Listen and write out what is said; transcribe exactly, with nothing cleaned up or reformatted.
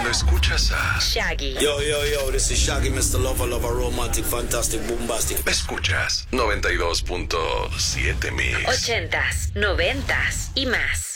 cuando escuchas a Shaggy. Yo, yo, yo, this is Shaggy, mister Lover, Lover, Romantic, Fantastic, Bombastic. Escuchas noventa y dos punto siete Mix. Ochentas, noventas y más.